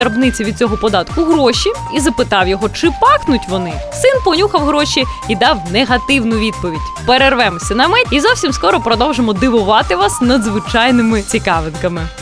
скарбниці від цього податку гроші і запитав його, чи пахнуть вони. Син понюхав гроші і дав негативну відповідь. Перервемося на мить і зовсім скоро продовжимо дивувати вас надзвичайними цікавинками.